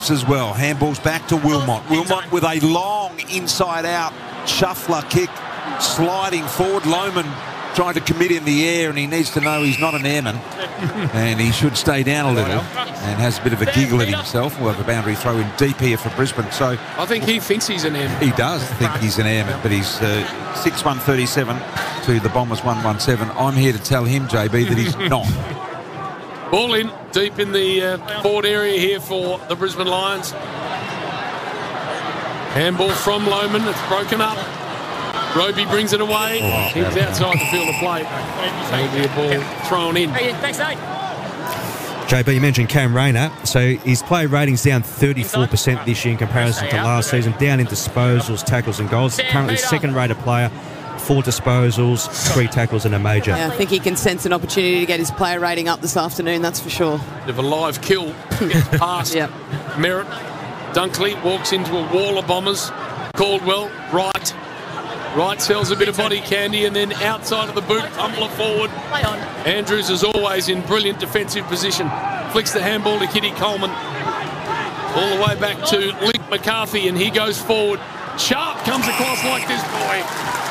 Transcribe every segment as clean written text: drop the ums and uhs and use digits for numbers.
as well. Handballs back to Wilmot. Wilmot with a long inside-out shuffler kick, sliding forward. Lohmann trying to commit in the air, and he needs to know he's not an airman, and he should stay down a little, and has a bit of a giggle at himself. We'll have a boundary throw in deep here for Brisbane. So I think he thinks he's an airman. He does think he's an airman, but he's 6-1-37 to the Bombers 1-1-7. I'm here to tell him, JB, that he's not. Ball in deep in the forward area here for the Brisbane Lions. Handball from Lohmann. It's broken up. Roby brings it away. He's outside the field of play. Maybe a ball thrown in. Thanks, mate. JB, you mentioned Cam Rayner. So his play rating's down 34% this year in comparison to last season. Down in disposals, tackles and goals. Currently second-rated player. 4 disposals, 3 tackles and a major. Yeah, I think he can sense an opportunity to get his player rating up this afternoon, that's for sure. Bit of a live kill. Gets past Merritt. Dunkley walks into a wall of Bombers. Caldwell, right. Right sells a bit of body candy, and then outside of the boot, tumbler forward. Andrews, as always, in brilliant defensive position. Flicks the handball to Kitty Coleman. All the way back to Link McCarthy, and he goes forward. Sharp comes across like this boy.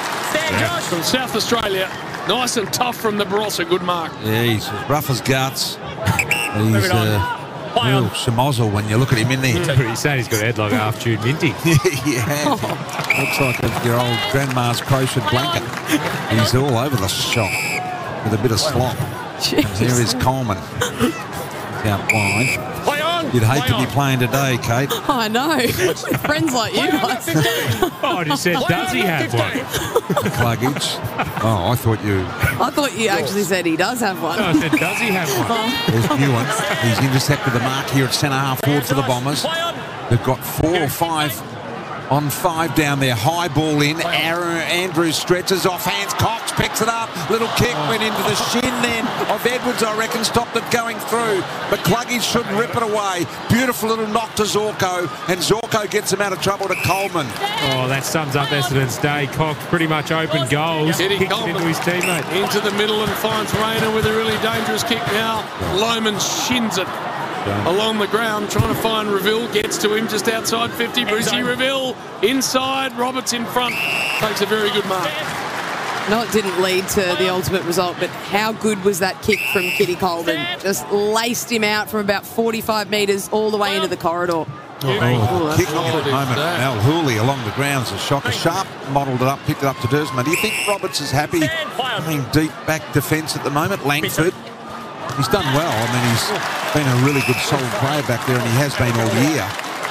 From South Australia. Nice and tough from the Barossa. Good mark. Yeah, he's as rough as guts. He's real schmozzle when you look at him in there. He's saying he's got a head like a half-chewed minty. Yeah. Looks like your old grandma's crocheted blanket. He's all over the shop with a bit of slop. And here is Coleman. He's out wide. You'd hate to be playing today, Kate. I know. Friends like you guys. I just said, does he have one? Luggage. Oh, I thought you actually said he does have one. No, I said, does he have one? There's Newen. He's intercepted the mark here at centre-half forward for the Bombers. They've got 4 or 5 on 5 down there. High ball in. Andrews stretches off hands. Cox picks it up. Little kick went into the shin then of Edwards, I reckon. Stopped it going through. McCluggage should rip it away. Beautiful little knock to Zorko. And Zorko gets him out of trouble to Coleman. Oh, that sums up Essendon's day. Cox pretty much open goals. Kicks it into his teammate. Into the middle and finds Rayner with a really dangerous kick now. Lohmann shins it along the ground, trying to find Reville. Gets to him just outside 50. Brizzy Reville inside. Roberts in front. Takes a very good mark. No, it didn't lead to the ultimate result, but how good was that kick from Kitty Coleman? Just laced him out from about 45 metres all the way into the corridor. Kick off at the moment. Al Hooley along the ground is a shocker. Sharp modelled it up, picked it up to Dersman. Do you think Roberts is happy playing deep back defence at the moment? Langford, he's done well. I mean, he's been a really good solid player back there, and he has been all year.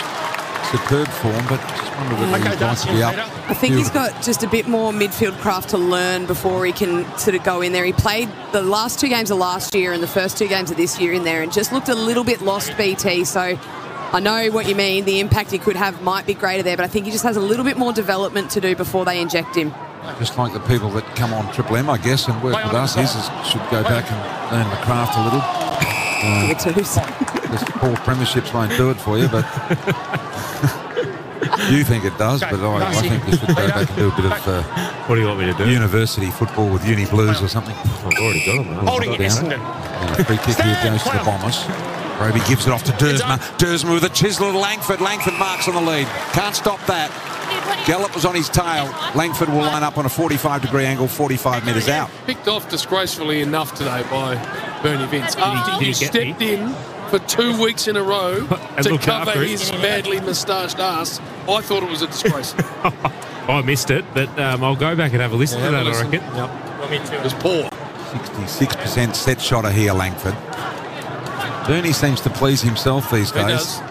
Superb form, but just wonder whether he'd like to be up. I think he's got just a bit more midfield craft to learn before he can sort of go in there. He played the last 2 games of last year and the first 2 games of this year in there and just looked a little bit lost, BT. So I know what you mean. The impact he could have might be greater there, but I think he just has a little bit more development to do before they inject him. Just like the people that come on Triple M, I guess, and work with us, should go back and learn the craft a little. Just poor premierships won't do it for you, but you think it does, but I think we should go back and do a bit of what do you want me to do? University football with Uni Blues or something. I've already got them. Holding it, Essendon. Free kick here goes to the Bombers. Roby gives it off to Dersma. Dersma with a chisel to Langford. Langford marks on the lead. Can't stop that. Gallup was on his tail. Langford will line up on a 45-degree angle, 45 metres out. Picked off disgracefully enough today by Bernie Vince. After he stepped in for 2 weeks in a row to cover his badly moustached ass, I thought it was a disgrace. I missed it, but I'll go back and have a listen to that, I reckon. Yep. It was poor. 66% set shotter here, Langford. Bernie seems to please himself these days.